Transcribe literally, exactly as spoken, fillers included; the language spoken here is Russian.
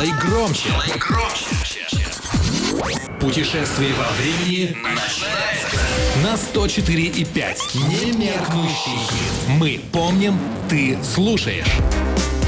Делай громче. Делай громче. Путешествие во времени начинается на сто четыре и пять. Немеркнущий. Мы помним, ты слушаешь.